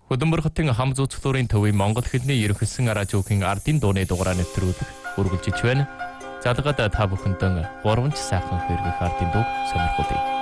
Хөдөлмөр хотын хам зууцлуурын төвийн Монгол хэлний ерөнхийлсөн радиогийн ардын дууны дугаараа нэвтрүүлэх үргэлжиж байна. Залгаад та бүхэндээ 3 сайхан хэрэглэх ардын дуу сонирхолтой.